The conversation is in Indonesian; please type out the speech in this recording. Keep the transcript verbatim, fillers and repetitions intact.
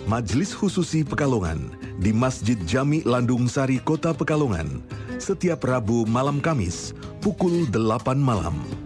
Majelis Khususi Pekalongan di Masjid Jami Landung Sari, Kota Pekalongan, setiap Rabu malam Kamis pukul delapan malam.